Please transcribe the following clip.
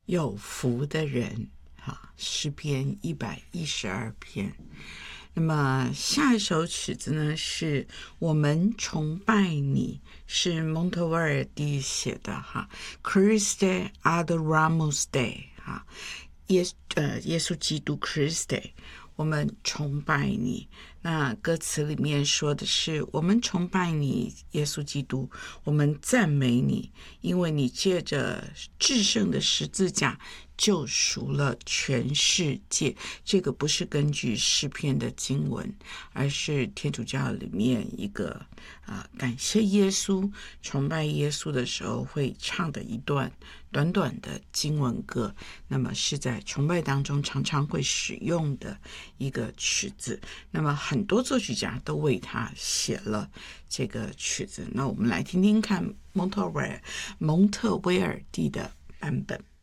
有福的人，诗篇112篇。那么下一首曲子呢，是我们崇拜你，是蒙特威尔第写的Christe adoramus Dei 耶稣基督 Christe， 我们崇拜你。那歌词里面说的是，我们崇拜你耶稣基督，我们赞美你，因为你借着至圣的十字架救赎了全世界。这个不是根据诗篇的经文，而是天主教里面一个感谢耶稣、崇拜耶稣的时候会唱的一段短短的经文歌，那么是在崇拜当中常常会使用的一个曲子。那么很多作曲家都为他写了这个曲子。那我们来听听看蒙特威尔第的版本。